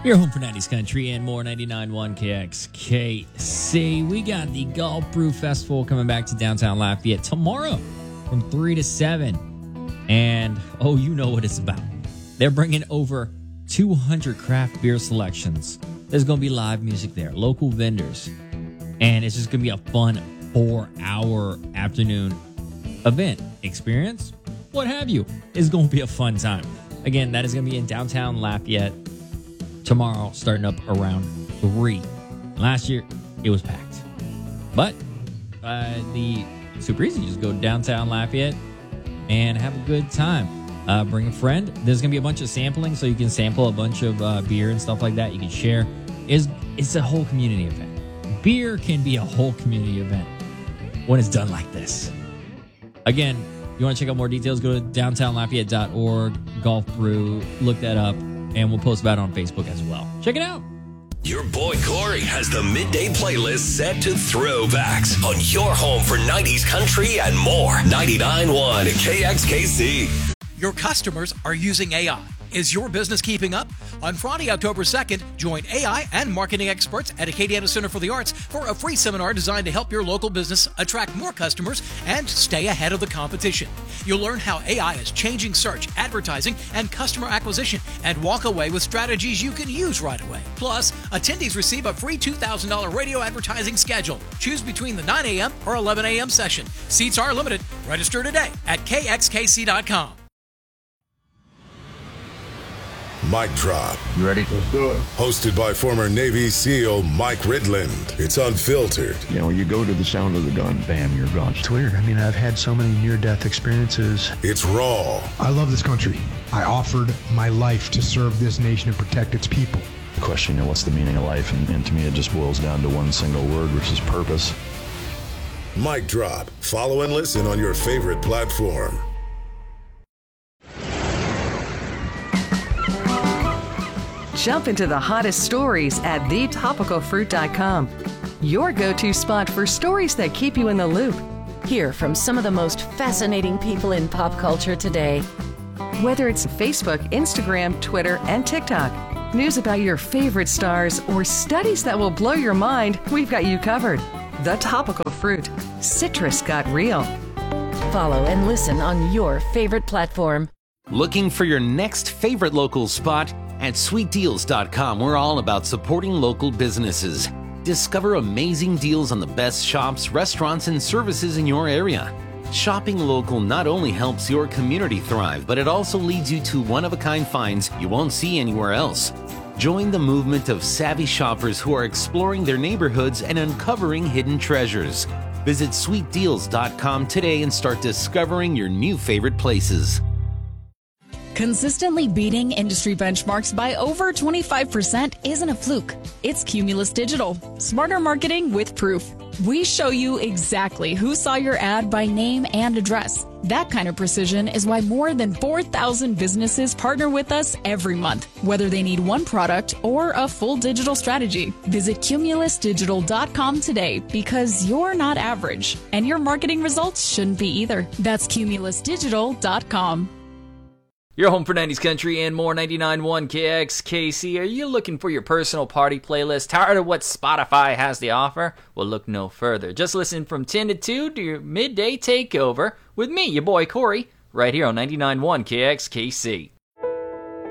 Your home for 90s country and more. 99.1 KXKC. We got the Golf Brew Festival coming back to downtown Lafayette tomorrow from 3 to 7. And, oh, you know what it's about. They're bringing over 200 craft beer selections. There's going to be live music there, local vendors. And it's just going to be a fun 4-hour afternoon event. Experience? What have you. It's going to be a fun time. Again, that is going to be in downtown Lafayette tomorrow, starting up around 3. Last year, it was packed. But the super easy. Just go to downtown Lafayette and have a good time. Bring a friend. There's going to be a bunch of sampling, so you can sample a bunch of beer and stuff like that. You can share. It's a whole community event. Beer can be a whole community event when it's done like this. Again, if you want to check out more details, go to downtownlafayette.org, Golf Brew, look that up, and we'll post about it on Facebook as well. Check it out. Your boy Corey has the midday playlist set to throwbacks on your home for 90s country and more. 99.1 KXKC. Your customers are using AI. Is your business keeping up? On Friday, October 2nd, join AI and marketing experts at Acadiana Center for the Arts for a free seminar designed to help your local business attract more customers and stay ahead of the competition. You'll learn how AI is changing search, advertising, and customer acquisition, and walk away with strategies you can use right away. Plus, attendees receive a free $2,000 radio advertising schedule. Choose between the 9 a.m. or 11 a.m. session. Seats are limited. Register today at kxkc.com. Mic Drop. You ready? Let's do it. Hosted by former Navy SEAL Mike Ridland. It's unfiltered. You know, you go to the sound of the gun, bam, you're gone. It's weird. I mean, I've had so many near-death experiences. It's raw. I love this country. I offered my life to serve this nation and protect its people. The question, you know, what's the meaning of life? And to me, it just boils down to one single word, which is purpose. Mic Drop. Follow and listen on your favorite platform. Jump into the hottest stories at thetopicalfruit.com. Your go-to spot for stories that keep you in the loop. Hear from some of the most fascinating people in pop culture today. Whether it's Facebook, Instagram, Twitter, and TikTok, news about your favorite stars, or studies that will blow your mind, we've got you covered. The Topical Fruit. Citrus got real. Follow and listen on your favorite platform. Looking for your next favorite local spot? At sweetdeals.com, we're all about supporting local businesses. Discover amazing deals on the best shops, restaurants, and services in your area. Shopping local not only helps your community thrive, but it also leads you to one-of-a-kind finds you won't see anywhere else. Join the movement of savvy shoppers who are exploring their neighborhoods and uncovering hidden treasures. Visit sweetdeals.com today and start discovering your new favorite places. Consistently beating industry benchmarks by over 25% isn't a fluke. It's Cumulus Digital. Smarter marketing with proof. We show you exactly who saw your ad by name and address. That kind of precision is why more than 4,000 businesses partner with us every month, whether they need one product or a full digital strategy. Visit cumulusdigital.com today because you're not average, and your marketing results shouldn't be either. That's cumulusdigital.com. Your home for 90s country and more. 99.1 KXKC. Are you looking for your personal party playlist? Tired of what Spotify has to offer? Well, look no further. Just listen from 10 to 2 to your midday takeover with me, your boy Corey, right here on 99.1 KXKC.